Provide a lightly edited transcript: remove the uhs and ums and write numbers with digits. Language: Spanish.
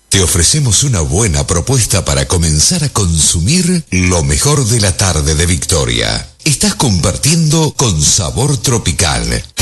Te ofrecemos una buena propuesta para comenzar a consumir lo mejor de la tarde de Victoria. Estás compartiendo con Sabor Tropical,